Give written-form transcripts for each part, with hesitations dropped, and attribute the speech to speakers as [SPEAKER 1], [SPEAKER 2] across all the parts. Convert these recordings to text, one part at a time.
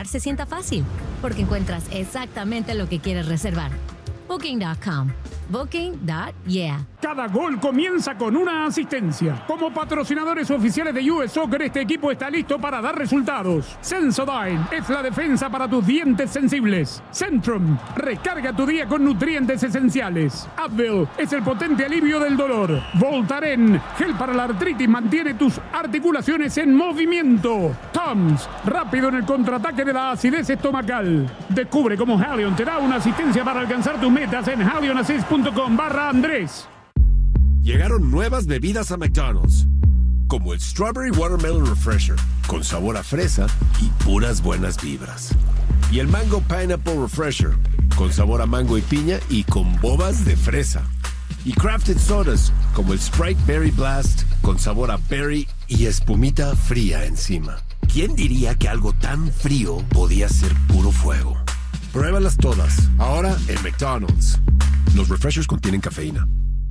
[SPEAKER 1] reservar se sienta fácil, porque encuentras exactamente lo que quieres reservar. Booking.com. Booking.yeah.
[SPEAKER 2] Cada gol comienza con una asistencia. Como patrocinadores oficiales de US Soccer, este equipo está listo para dar resultados. Sensodyne es la defensa para tus dientes sensibles. Centrum, recarga tu día con nutrientes esenciales. Advil es el potente alivio del dolor. Voltaren, gel para la artritis, mantiene tus articulaciones en movimiento. Tums, rápido en el contraataque de la acidez estomacal. Descubre cómo Halion te da una asistencia para alcanzar tus metas en halionassist.com/Andrés.
[SPEAKER 3] Llegaron nuevas bebidas a McDonald's, como el Strawberry Watermelon Refresher, con sabor a fresa y puras buenas vibras. Y el Mango Pineapple Refresher, con sabor a mango y piña y con bobas de fresa. Y Crafted Sodas, como el Sprite Berry Blast, con sabor a berry y espumita fría encima. ¿Quién diría que algo tan frío podía ser puro fuego? Pruébalas todas, ahora en McDonald's. Los refreshers contienen cafeína.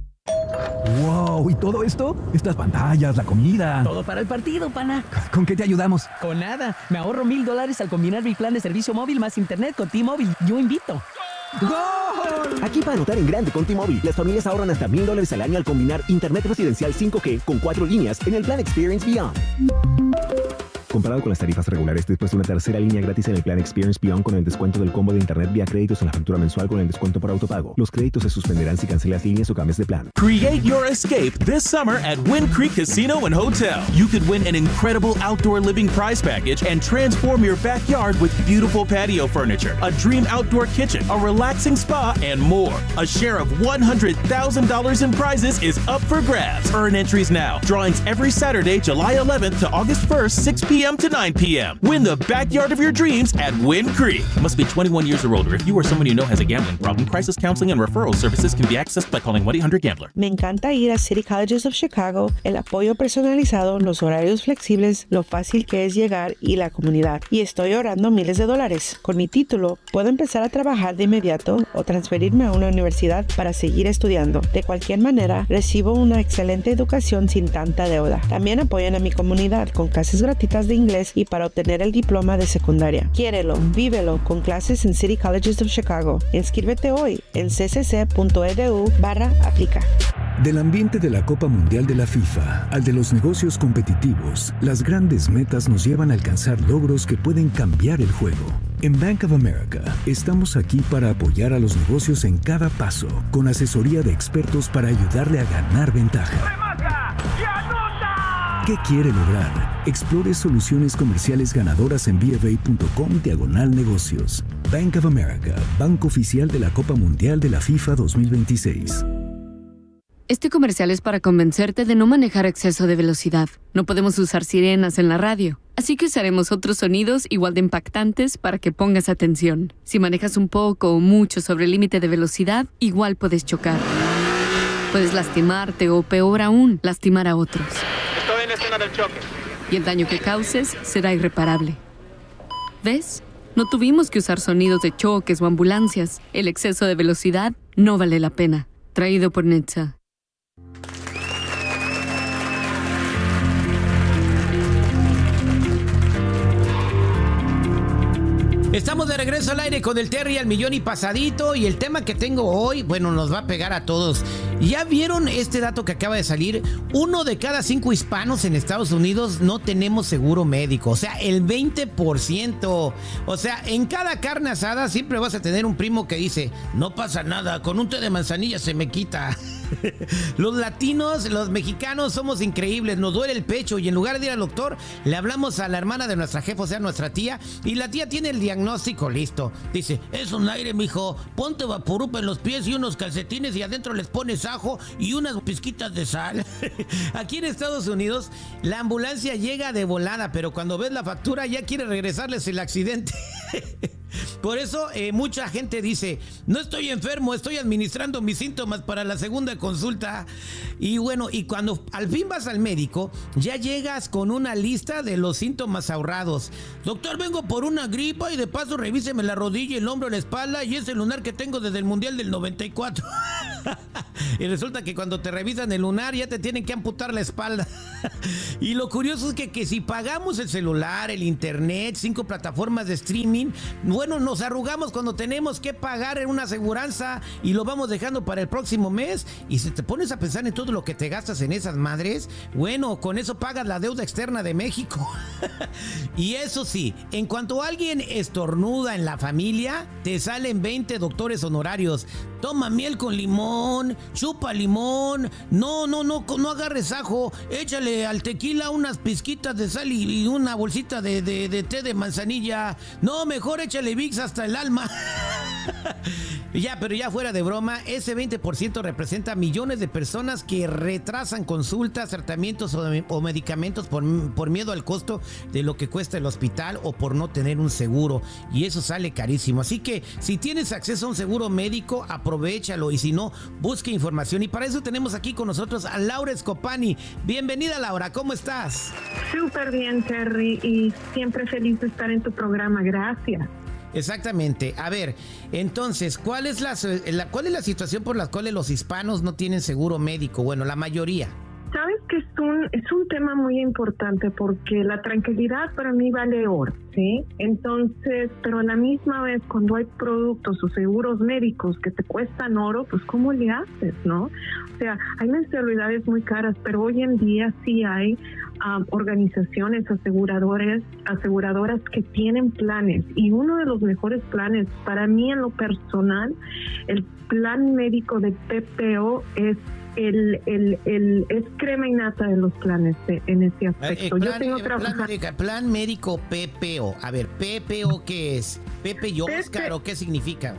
[SPEAKER 4] ¡Wow! ¿Y todo esto? Estas pantallas, la comida.
[SPEAKER 5] Todo para el partido, pana.
[SPEAKER 4] ¿Con qué te ayudamos?
[SPEAKER 5] Con nada. Me ahorro $1,000 al combinar mi plan de servicio móvil más internet con T-Mobile. Yo invito.
[SPEAKER 6] ¡Gol! Aquí para anotar en grande con T-Mobile. Las familias ahorran hasta $1,000 al año al combinar internet residencial 5G con 4 líneas en el plan Experience Beyond. Comparado con las tarifas regulares, después de una tercera línea gratis en el plan Experience Beyond con el descuento del combo de internet vía créditos en la factura mensual con el descuento por autopago. Los créditos se suspenderán si cancelas líneas o cambies de plan.
[SPEAKER 7] Create your escape this summer at Wind Creek Casino and Hotel. You could win an incredible outdoor living prize package and transform your backyard with beautiful patio furniture, a dream outdoor kitchen, a relaxing spa, and more. A share of $100,000 in prizes is up for grabs. Earn entries now. Drawings every Saturday, July 11th to August 1st, 6 p.m. to 9 p.m. Win the backyard of your dreams at Wind Creek. Must be 21 years or older. If you or someone you know has a gambling problem, crisis counseling and referral services can be accessed by calling 1-800-GAMBLER.
[SPEAKER 8] Me encanta ir a City Colleges of Chicago, el apoyo personalizado, los horarios flexibles, lo fácil que es llegar y la comunidad. Y estoy ahorrando miles de dólares. Con mi título, puedo empezar a trabajar de inmediato o transferirme a una universidad para seguir estudiando. De cualquier manera, recibo una excelente educación sin tanta deuda. También apoyan a mi comunidad con clases gratuitas de inglés y para obtener el diploma de secundaria. Quiérelo, vívelo con clases en City Colleges of Chicago. Inscríbete hoy en ccc.edu/aplica.
[SPEAKER 9] Del ambiente de la Copa Mundial de la FIFA al de los negocios competitivos, las grandes metas nos llevan a alcanzar logros que pueden cambiar el juego. En Bank of America estamos aquí para apoyar a los negocios en cada paso, con asesoría de expertos para ayudarle a ganar ventaja.
[SPEAKER 2] ¡Remata! ¡Y anota!
[SPEAKER 9] ¿Qué quiere lograr? Explore soluciones comerciales ganadoras en bfa.com/negocios. Bank of America, banco oficial de la Copa Mundial de la FIFA 2026.
[SPEAKER 10] Este comercial es para convencerte de no manejar a exceso de velocidad. No podemos usar sirenas en la radio, así que usaremos otros sonidos igual de impactantes para que pongas atención. Si manejas un poco o mucho sobre el límite de velocidad, igual puedes chocar. Puedes lastimarte o, peor aún, lastimar a otros.
[SPEAKER 11] Estoy en la escena del choque.
[SPEAKER 10] Y el daño que causes será irreparable. ¿Ves? No tuvimos que usar sonidos de choques o ambulancias. El exceso de velocidad no vale la pena. Traído por NHTSA.
[SPEAKER 12] Estamos de regreso al aire con el Terry al millón y pasadito, y el tema que tengo hoy, bueno, nos va a pegar a todos. ¿Ya vieron este dato que acaba de salir? 1 de cada 5 hispanos en Estados Unidos no tenemos seguro médico, o sea, el 20%. O sea, en cada carne asada siempre vas a tener un primo que dice, no pasa nada, con un té de manzanilla se me quita. Los latinos, los mexicanos somos increíbles, nos duele el pecho y en lugar de ir al doctor, le hablamos a la hermana de nuestra jefa, o sea, nuestra tía, y la tía tiene el diagnóstico listo. Dice, es un aire, mijo, ponte vaporup en los pies y unos calcetines y adentro les pones ajo y unas pizquitas de sal. Aquí en Estados Unidos, la ambulancia llega de volada, pero cuando ves la factura ya quiere regresarles el accidente. Por eso mucha gente dice, no estoy enfermo, estoy administrando mis síntomas para la segunda consulta. Y bueno, y cuando al fin vas al médico, ya llegas con una lista de los síntomas ahorrados. Doctor, vengo por una gripa y de paso revíseme la rodilla, el hombro, la espalda y ese lunar que tengo desde el Mundial del 94. Y resulta que cuando te revisan el lunar ya te tienen que amputar la espalda. Y lo curioso es que si pagamos el celular, el internet, 5 plataformas de streaming, bueno, nos arrugamos cuando tenemos que pagar en una aseguranza y lo vamos dejando para el próximo mes. Y si te pones a pensar en todo lo que te gastas en esas madres, bueno, con eso pagas la deuda externa de México. Y eso sí, en cuanto alguien estornuda en la familia, te salen 20 doctores honorarios. Toma miel con limón, chupa limón, no agarres ajo, échale al tequila unas pizquitas de sal y una bolsita de té de manzanilla. No, mejor échale Vicks hasta el alma. Ya, pero ya fuera de broma, ese 20% representa millones de personas que retrasan consultas, tratamientos o medicamentos por miedo al costo de lo que cuesta el hospital o por no tener un seguro. Y eso sale carísimo. Así que si tienes acceso a un seguro médico, aprovéchalo. Y si no, busque información. Y para eso tenemos aquí con nosotros a Laura Escopani. Bienvenida, Laura. ¿Cómo estás?
[SPEAKER 13] Súper bien, Terry. Y siempre feliz de estar en tu programa. Gracias.
[SPEAKER 12] Exactamente. A ver, entonces, ¿cuál es la situación por la cual los hispanos no tienen seguro médico? Bueno, la mayoría.
[SPEAKER 13] Sabes que es un tema muy importante porque la tranquilidad para mí vale oro, ¿sí? Entonces, pero a la misma vez cuando hay productos o seguros médicos que te cuestan oro, pues ¿cómo le haces, no? O sea, hay mensualidades muy caras, pero hoy en día sí hay organizaciones aseguradoras que tienen planes, y uno de los mejores planes para mí en lo personal, el plan médico de PPO es es crema innata de los planes en ese aspecto. Yo tengo
[SPEAKER 12] plan médico PPO. A ver, ¿PPO qué es? ¿Pepe y Oscar o qué significa?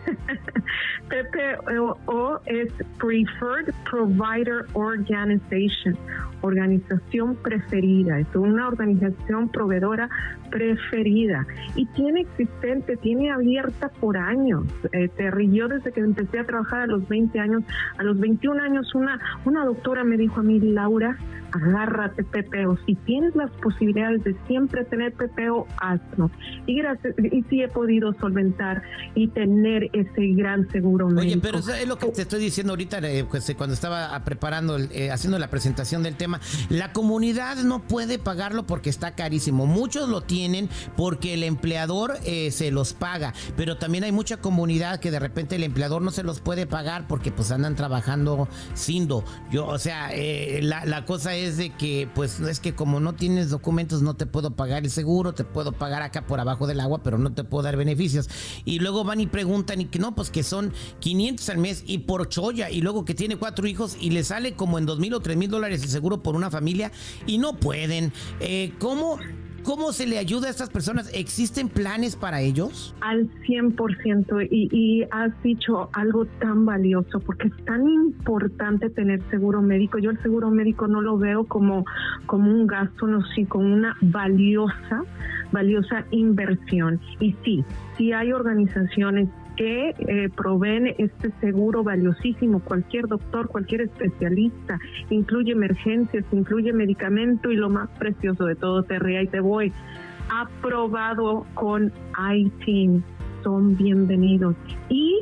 [SPEAKER 13] PPO es Preferred Provider Organization, organización preferida. Es una organización proveedora preferida y tiene abierta por años. Yo desde que empecé a trabajar a los 20 años, a los 21 años, una doctora me dijo a mí, Laura, agárrate PPO. Si tienes las posibilidades de siempre tener PPO, hazlo. Y sí he podido solventar y tener ese gran seguro médico.
[SPEAKER 12] Oye, pero eso es lo que te estoy diciendo ahorita, cuando estaba preparando, haciendo la presentación del tema. La comunidad no puede pagarlo porque está carísimo. Muchos lo tienen porque el empleador se los paga, pero también hay mucha comunidad que de repente el empleador no se los puede pagar porque pues andan trabajando sindo. La cosa es de que pues es que como no tienes documentos no te puedo pagar el seguro, te puedo pagar acá por abajo del agua, pero no te puedo dar beneficios. Y luego van y preguntan y que no, pues que son 500 al mes y por cholla, y luego que tiene 4 hijos y le sale como en $2,000 o $3,000 el seguro por una familia y no pueden. ¿Cómo se le ayuda a estas personas? ¿Existen planes para ellos?
[SPEAKER 13] Al 100%, y has dicho algo tan valioso, porque es tan importante tener seguro médico. Yo el seguro médico no lo veo como un gasto, no, sino como una valiosa inversión. Y sí hay organizaciones que proveen este seguro valiosísimo. Cualquier doctor, cualquier especialista, incluye emergencias, incluye medicamento, y lo más precioso de todo, Terry, ahí te voy, aprobado con iTeam. Son bienvenidos. Y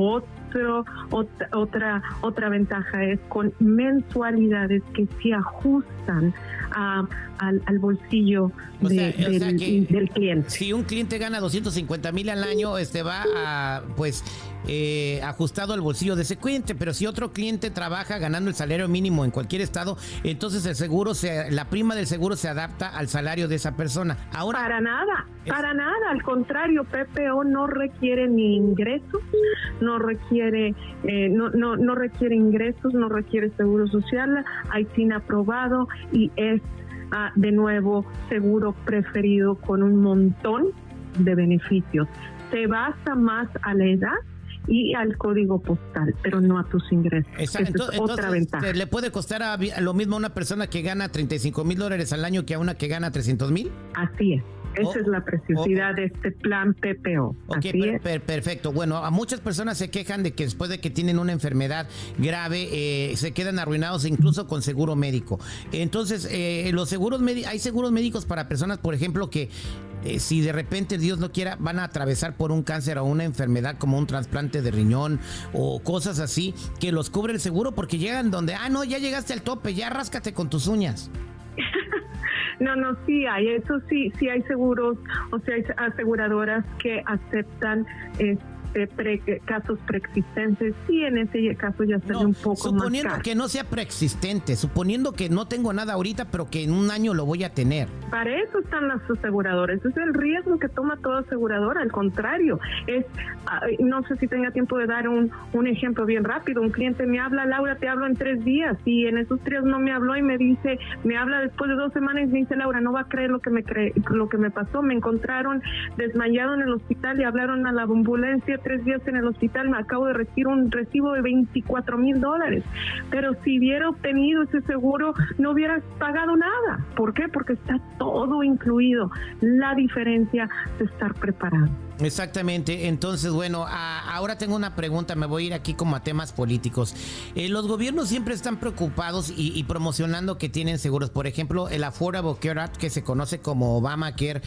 [SPEAKER 13] otra ventaja es con mensualidades que se ajustan al bolsillo del cliente.
[SPEAKER 12] Si un cliente gana 250,000 al año, va ajustado al bolsillo de ese cliente, pero si otro cliente trabaja ganando el salario mínimo en cualquier estado, entonces la prima del seguro se adapta al salario de esa persona. Ahora,
[SPEAKER 13] para nada, al contrario, PPO no requiere ni ingresos, no requiere ingresos, no requiere seguro social, ITIN aprobado, y es de nuevo seguro preferido con un montón de beneficios. Se basa más a la edad y al código postal, pero no a tus ingresos.
[SPEAKER 12] Entonces, otra ventaja. ¿Le puede costar lo mismo a una persona que gana $35,000 al año que a una que gana 300,000?
[SPEAKER 13] Así es. Esa es la preciosidad de este plan PPO.
[SPEAKER 12] Ok, perfecto. Bueno, a muchas personas se quejan de que después de que tienen una enfermedad grave, se quedan arruinados incluso con seguro médico. Entonces, los seguros hay seguros médicos para personas, por ejemplo, que si de repente, Dios no quiera, van a atravesar por un cáncer o una enfermedad como un trasplante de riñón o cosas así, que los cubre el seguro porque llegan donde, no, ya llegaste al tope, ya ráscate con tus uñas.
[SPEAKER 13] No, sí hay, eso sí hay seguros, o sea, hay aseguradoras que aceptan casos preexistentes, sí, en ese caso ya sería un poco más caro.
[SPEAKER 12] Suponiendo que no sea preexistente, suponiendo que no tengo nada ahorita, pero que en un año lo voy a tener.
[SPEAKER 13] Para eso están las aseguradoras, ese es el riesgo que toma toda aseguradora, al contrario, no sé si tenga tiempo de dar un ejemplo bien rápido. Un cliente me habla, Laura, te hablo en 3 días, y en esos 3 no me habló y me habla después de 2 semanas y me dice, Laura, no va a creer lo que me pasó, me encontraron desmayado en el hospital y hablaron a la ambulancia, 3 días en el hospital, me acabo de recibir un recibo de $24,000, pero si hubiera obtenido ese seguro no hubiera pagado nada. ¿Por qué? Porque está todo incluido. La diferencia es estar preparado.
[SPEAKER 12] Exactamente. Entonces, bueno, ahora tengo una pregunta, me voy a ir aquí como a temas políticos. Los gobiernos siempre están preocupados y promocionando que tienen seguros. Por ejemplo, el Affordable Care Act, que se conoce como Obamacare,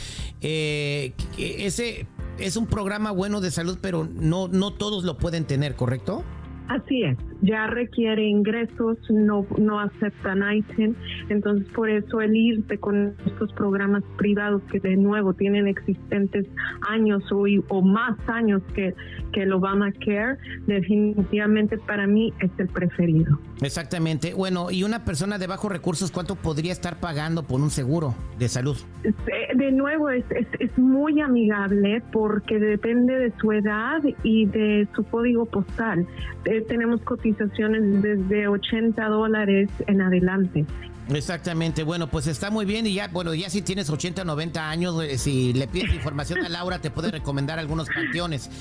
[SPEAKER 12] ese es un programa bueno de salud, pero no todos lo pueden tener, ¿correcto?
[SPEAKER 13] Así es, ya requiere ingresos, no aceptan ITIN, entonces por eso el irte con estos programas privados que de nuevo tienen existentes años o más años que el Obamacare, definitivamente para mí es el preferido.
[SPEAKER 12] Exactamente. Bueno, y una persona de bajos recursos, ¿cuánto podría estar pagando por un seguro de salud?
[SPEAKER 13] De nuevo, es muy amigable porque depende de su edad y de su código postal. Tenemos cotizaciones desde $80 en adelante.
[SPEAKER 12] Exactamente, bueno, pues está muy bien y ya si tienes 80 o 90 años, si le pides información a Laura, te puede recomendar algunos panteones.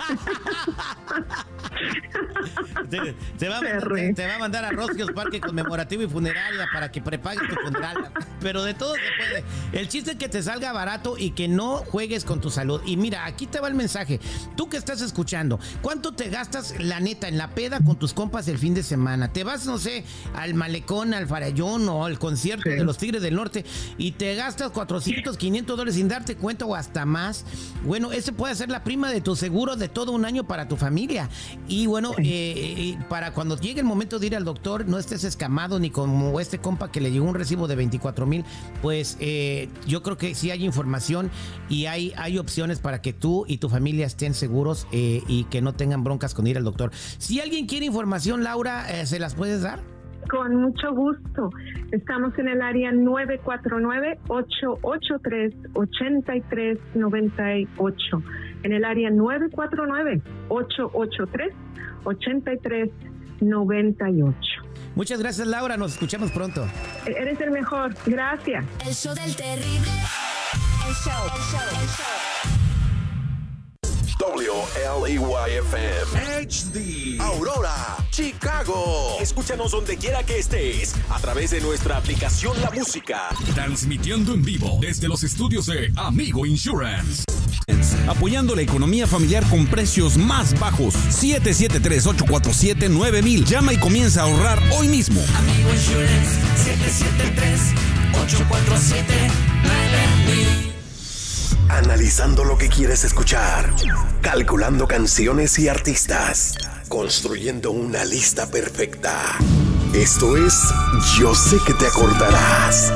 [SPEAKER 12] Te va a mandar a Rosquios Parque Conmemorativo y Funeraria para que prepagues tu funeral. Pero de todo se puede. El chiste es que te salga barato y que no juegues con tu salud. Y mira, aquí te va el mensaje. Tú que estás escuchando, ¿cuánto te gastas, la neta, en la peda con tus compas el fin de semana? Te vas, no sé, al Malecón, al Farallón o al concierto de los Tigres del Norte y te gastas $400, $500 sin darte cuenta o hasta más. Bueno, ese puede ser la prima de tu seguro de todo un año para tu familia. Y bueno, para cuando llegue el momento de ir al doctor, no estés escamado ni como este compa que le llegó un recibo de $24,000. Pues yo creo que sí hay información y hay opciones para que tú y tu familia estén seguros y que no tengan broncas con ir al doctor. Si alguien quiere información, Laura, ¿se las puedes dar?
[SPEAKER 13] Con mucho gusto. Estamos en el área 949-883-8398. En el área 949-883-8398.
[SPEAKER 12] Muchas gracias, Laura. Nos escuchamos pronto.
[SPEAKER 13] Eres el mejor. Gracias.
[SPEAKER 1] El show del terrible. El show.
[SPEAKER 3] WLEY-FM HD Aurora, Chicago. Escúchanos donde quiera que estés a través de nuestra aplicación La Música.
[SPEAKER 14] Transmitiendo en vivo desde los estudios de Amigo Insurance. Apoyando la economía familiar con precios más bajos. 773-847-9000. Llama y comienza a ahorrar hoy mismo.
[SPEAKER 15] Amigo Insurance, 773-847-9000.
[SPEAKER 3] Analizando lo que quieres escuchar, calculando canciones y artistas, construyendo una lista perfecta. Esto es Yo Sé Que Te Acordarás.